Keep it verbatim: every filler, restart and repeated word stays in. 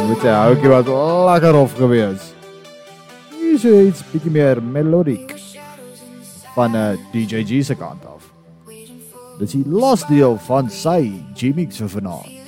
met sy houtjie wat lekker hof gewees. Hier is iets bietjie meer melodiek van 'n uh, D J G se kant af. Dit is die laaste deel van sy G-Mix vir vanaand.